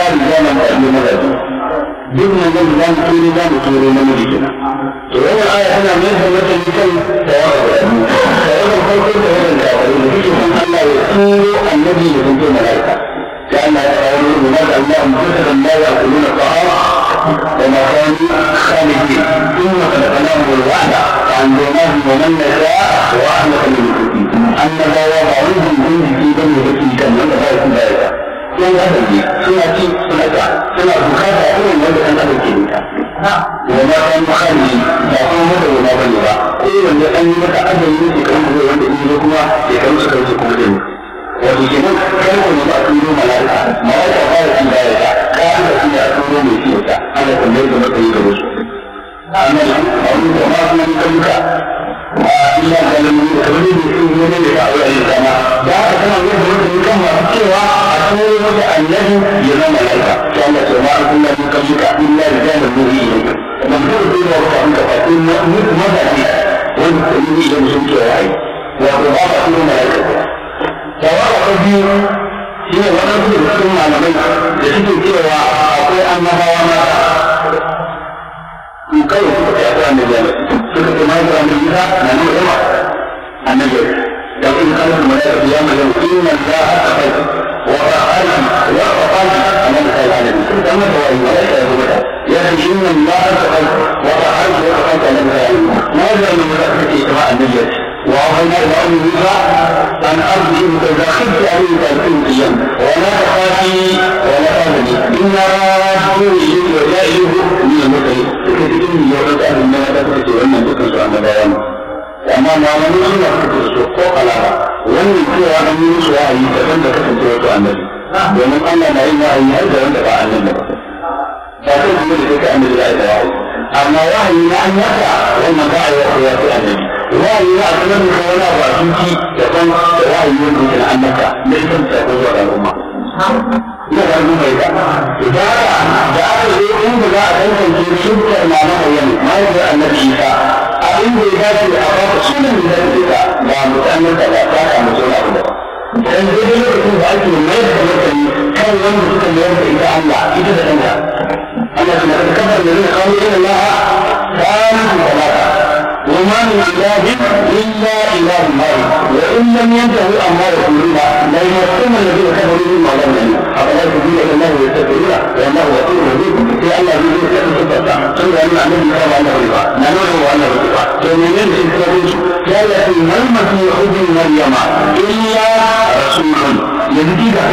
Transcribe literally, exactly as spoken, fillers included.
rijalan da ake mazaji duk nan zan za mu turo za mu turo na miji kenan to wannan aya tana mai da mutum kan tawaga da mu tawaga farko da wannan da wani da yake san Allah ya turo annabi da kuma malaika sai Allah ya kawo mu da Allah mu da Allah ya kullu ta'a wa ma kanu khalidin thumma khalaqnahu al-wahda wa anzalnahu wa man nasha wa ahlahu lil-muttaqin annaba wa ba'dhum min jidan yake kan nan da ba su da ya yan adam ne suna ci suna ta suna bukata irin wanda kan adam ke nika wa ma kan makani ba kuma da wani bane ba ko wanda an yi maka adam ne ke kan kuma wanda in kuma ke kan su kai kuma din wato kenan kai ko ne ba a turo malaka malaka ba da da ya ka an da shi a turo mai shi ta ana tambayar da maka yi gaba su amma a wani da ma kuma kan ka a illa da mun da kamar ne sun yi ne da aure ne dama da haka kana yin da mutum kan ma cewa ko wanda annabi ya zama malaika to Allah ya ma Allah ya kashi ka illa rijalan nuhi ilayka man dole da wata an ka fadi mutum mazaki wanda yi da mutum ke yayi wa ba ba kuma malaika tawara ta biyu shine wannan su da cikin malamai da suke cewa akwai annabawa ma in kai ku ta ga annabi suka ce mai da annabi na nan ne ma annabi da in kana da malaika ya mai inna allaha ta'ala وفعل وفعل أمام العالم كما هو الملائكة يقولها يعني إن الله فعل وفعل وفعل أمام العالم ماذا من ملائكة إجماع النبي وأعطينا لأم موسى أن أرضي متزاخد عليه ثلاثين أيام ولا تخافي ولا تحزني إن رادوا إليه وجائله من المرسلين فكتبني يوجد أهل الملائكة وأن تكنس عن بيان amma malamin suna fito su ko alama wannan cewa an yi musu wa'ayi daban da kasance wato annabi domin Allah na yin wa'ayi har da wanda ba annabi ba ba sai kuma da kai annabi da ya wa'ayi amma wa'ayi na an yaka wannan ba a yi wa wato annabi wa'ayi na asalan da wani abu a tunki daban da wa'ayi wanda yake na annabta da ita ta ko zuwa al'umma ina da al'umma ita da haka da aka zo inda za a tantance shirkar na na bayyana ma yadda annabi Isa abin da ya dace a baka sunan da zai ka ba mutanen da ba ta kama zuwa abu da dan dai lokacin da ake mai da mutane kan wanda suka mayar da ita Allah ita da kanta Allah ya da kafar da zai kawo ila Allah kan salata wa ma min ilahi illa ilahu wahid wa in lam yantahu amma rasuluna la yasmu alladhina kafaru min ma'lamin abala tudiya Allah wa yastaqira wa Allah wa tudiya sai Allah ya yi ta tabbata sun ga annabi sallallahu alaihi wa sallam na nuna wa Allah ba to menene shi ko ya ya mal masih ibn maryama illa